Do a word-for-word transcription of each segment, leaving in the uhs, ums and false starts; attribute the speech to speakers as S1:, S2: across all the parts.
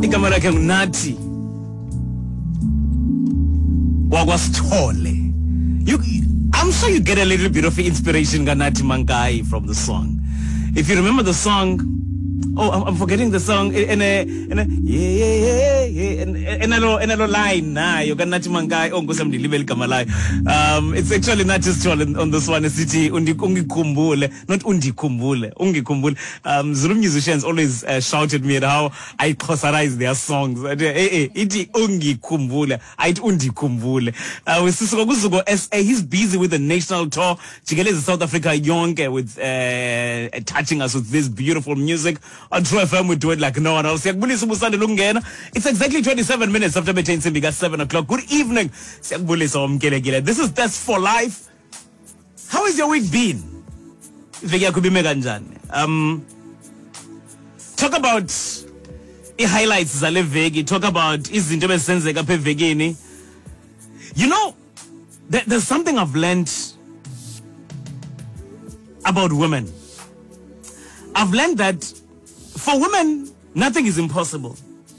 S1: igama lakhe nguNathi wakwaSithole. You, I'm sure you get a little bit of inspiration Nathi Mankai from the song. If you remember the song, oh, I'm, I'm forgetting the song. In a, in a, yeah, yeah, yeah, yeah. In a, in a line, nah, you got Nathi Mankai. Oh, because I'm delivering Kamalai. Um, it's actually not just on, on this one. It's Undi Ungi Kumbule, not Undi Kumbule, Ungi Kumbule. Um, Zulu musicians always uh, shouted me at how I cosarize their songs. Eh, eh, iti Ungi Kumbule, I Undi Kumbule. Uh, with Sisugo S A, he's busy with the national tour. Chigeleza South Africa yonke with uh, touching us with this beautiful music. On True F M we do it like no one else. It's exactly twenty-seven minutes after Betain got seven o'clock. Good evening. This is That's for Life. How has your week been? Um, talk about the highlights. Talk about izinto ebesenzeka apha evekini. You know, there, there's something I've learned about women. I've learned that for women, nothing is impossible.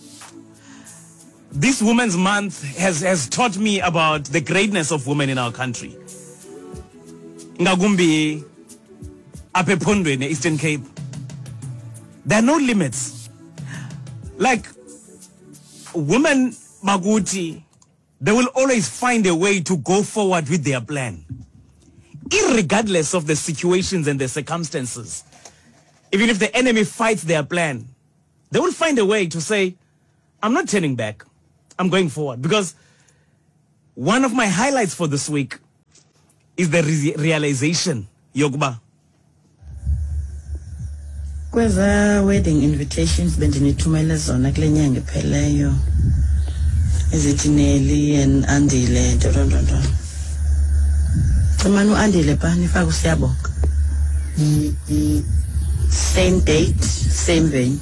S1: This Women's Month has, has taught me about the greatness of women in our country. Ngagumbi, Apepondwe in the Eastern Cape. There are no limits. Like, women, Maguti, they will always find a way to go forward with their plan, irregardless of the situations and the circumstances. Even if the enemy fights their plan, they will find a way to say, I'm not turning back. I'm going forward. Because one of my highlights for this week is the re- realization, Yogba.
S2: Kweza wedding invitations bendinithumele zona kule nyanga ipheleyo. Ezitineli and Andile ndodondondo. Semanu Andile pa nifaka usiyabonga. Same date, same vein.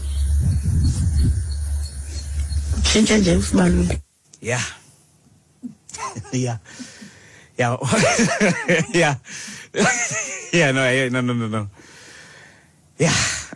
S2: Change nje usibalu.
S1: Yeah. Yeah. Yeah. Yeah. Yeah, no, yeah, no, no, no, no. Yeah.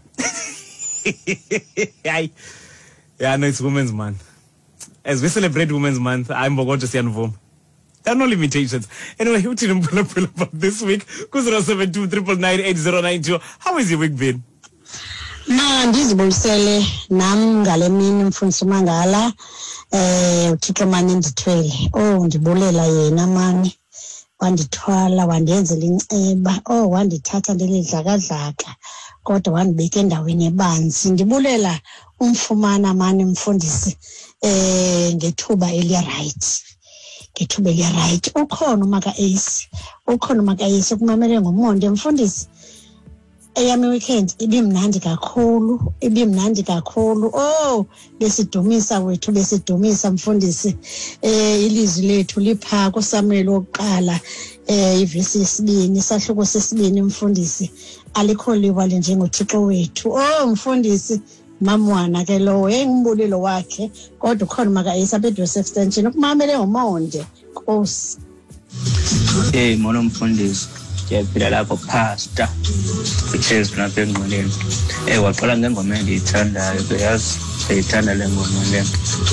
S1: Yeah, no, it's Women's Month. As we celebrate Women's Month, I'm going to see Anvom. There are no limitations. Anyway, who didn't pull up about this week? zero seven two nine nine eight zero nine two. How has your week been?
S3: Ma ndizibuyisele nam ngale mini mfundisi Mangala eh uThixo mani ndithwele. Oh ndibulela yena mani. Wandithwala wandenzela inceba. Oh wandithatha ndelidlakadlaka. Kodwa wandibeka endaweni ebanzi. Ndibulela umfumana mani mfundisi eh ngethuba eli right. Ngethuba eli right. Ukhona umaka Ace. Ukhona umaka Ace kumamele ngomonde mfundisi. Eyami weekend ibimnandi kakhulu, ibimnandi kakhulu. Oh, besidumisa wethu besidumisa mfundisi. Eh ilizwi lethu lipha kuSamuel oqala eh ivesi yesibini, sahluko sesibini mfundisi. Alikholiwa njengoThixo wethu. Oh mfundisi mamwana ke lo engimbulilo wakhe kodwa khona maka Isabeth extension ukumamele ngomonde. Nkosi.
S4: Eh molo mfundisi. Yaphila lapho pastor ichezi lapha engqoleni eh waqala ngengoma engiyithandayo beyazi eyithanda le ngoma le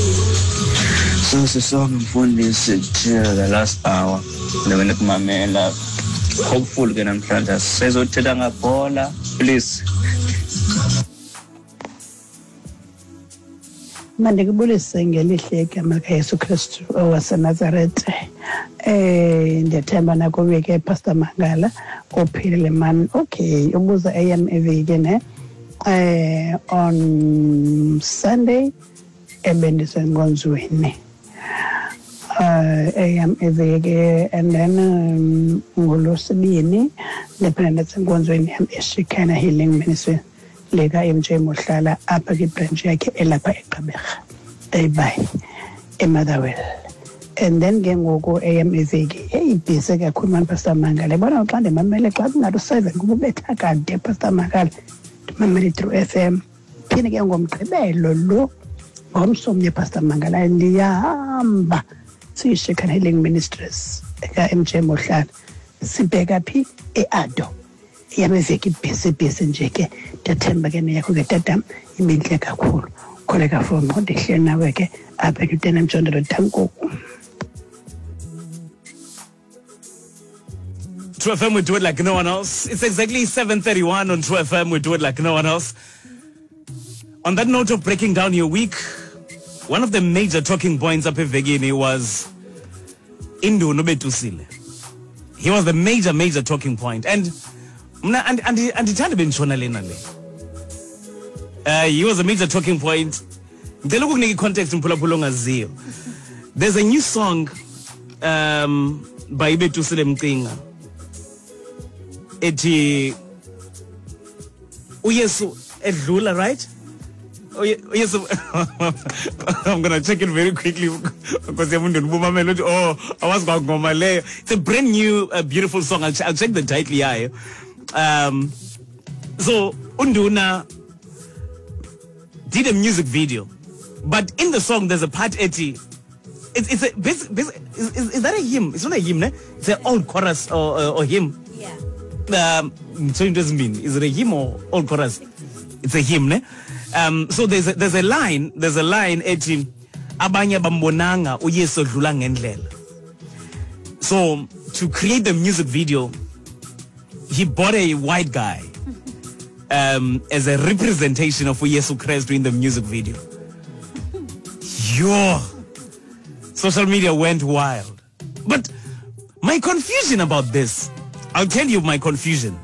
S4: so sisonke mfundisi till the last hour lewena kumamela hopeful ke namhlanje sizothetha ngabhola please.
S5: Mandikubulise ngelihle igama likaYesu Kristu owaseNazaretha. Eh ndiyathemba nakuwe ke Pastor Mangala ophilile man. Okay, ubuza A M eveke ne. Eh on Sunday ebendisenkonzweni. Uh, A M eveke and then um, ngolosibini ndiphinde senkonzweni eShikana Healing Ministry. Lega M J Mohlala apha ke branch yakhe elapha eGqeberha eBay eMotherwell. And then ke ngoku A M eveki eyibhise kakhulu man Pastor Mangala bona xa ndimamele xa kungathi seven kubetha kade Pastor Mangala ndimamele through F M phinde ke ngomgqibelo lo ngomsomnye Pastor Mangala ndiyahamba siyishikana Healing Ministries eka M J Mohlala sibheka phi eAdo yabeveki busy busy nje ke ndathemba ke neyakho ke tatam iminhle kakhulu kholeka for mo ndihle nawe ke apha eNewton Mjondolo Thanku.
S1: True F M, we do it like no one else. It's exactly seven thirty-one on True F M, we do it like no one else. On that note of breaking down your week, one of the major talking points up in Vegini was Indu Nobetusile. He was the major, major talking point. And and and and it had been Shonalena. Uh, he was a major talking point. Context in Pulapulonga. There's a new song um, by Ibetusile Mkinga. Eti Uyesu Edlula, right? Oh, yes, I'm gonna check it very quickly because oh, I was going on my layer. It's a brand new, uh, beautiful song. I'll, ch- I'll check the title here. Um, so Unduna did a music video, but in the song there's a part eighty. It's it's a basic, basic, is, is, is that a hymn? It's not a hymn, ne? It's an old chorus or, or, or hymn. Yeah. Um, so it doesn't mean is it a hymn or old chorus? It's a hymn, ne? Um, so there's a, there's a line, there's a line ethi abanye bambonanga uYesu dlula ngendlela. So to create the music video, he bought a white guy um, as a representation of uYesu Christ during the music video. Yo, social media went wild. But my confusion about this, I'll tell you my confusion.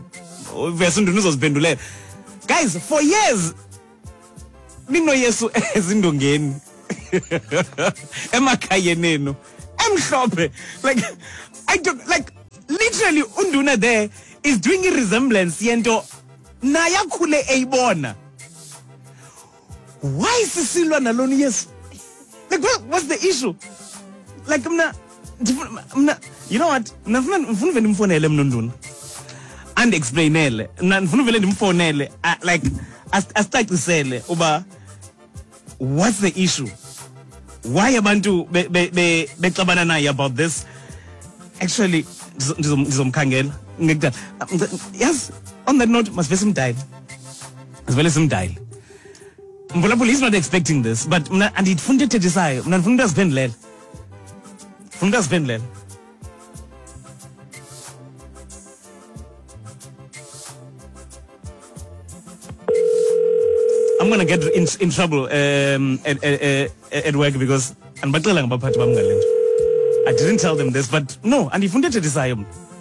S1: Guys, for years, Nino Yesu ezindongeni emakhaya nenu emhlophe, like I don't, like literally Unduna there is doing a resemblance yento naye akhule eyibona. Why sisilwa nalona Yesu? Like what, what's the issue? Like mna mna you know what, mna mfuna vele nimfonele mna Unduna and explainele, mna mfuna vele nimfonele like astacisele uba what's the issue? Why abantu be be be becabana naye about this? Actually, ndizomkhangela ngekudala. Yes, on that note, must be some dial. As well as some dial. Mbulapuli is not expecting this, but and it funded to decide. Mna funda spendlel. Funda spendlel. I'm gonna get in, in trouble um, at, at, at work because I didn't tell them this, but no, and if you to decide,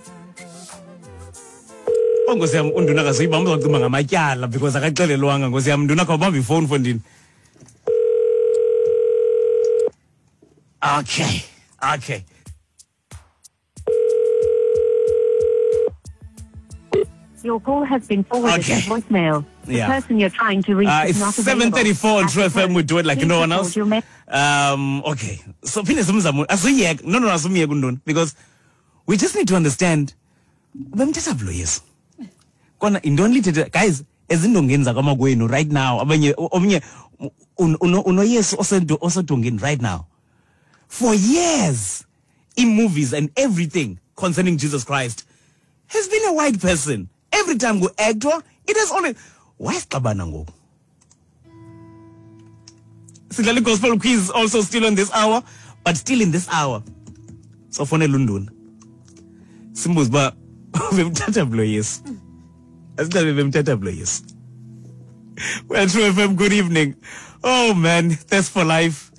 S1: because I'm unduna kasi ibamba ngicuma ngamatyala because akaxelelwanga because I'm nduna khawubamba ifone fondini. Okay, okay.
S6: Your call has been forwarded
S1: Okay.
S6: to voicemail. The
S1: Yeah.
S6: person you're trying to reach
S1: Uh,
S6: is
S1: it's
S6: not available.
S1: seven thirty-four on
S6: At
S1: True
S6: the
S1: F M.
S6: tone,
S1: We do it like
S6: please
S1: no one
S6: record
S1: else.
S6: your me-
S1: Um, okay. So, Pines Mzamu, asuyek, no, no, asumiyek undun, because we just need to understand. Bemthatha yes. Kona indonly guys, ezindongenza kwamagwenu right now. Abanye omnye uno uno yes also also dongeni right now. For years, in movies and everything concerning Jesus Christ, has been a white person. Every time go actor, it has only why is Kabana ngoku? Sidlali Gospel Quiz also still on this hour, but still in this hour. So fone Lundun. Simbus ba bemthatha yes. Asithabe bemthatha yes. Well, True F M, good evening. Oh man, that's for life.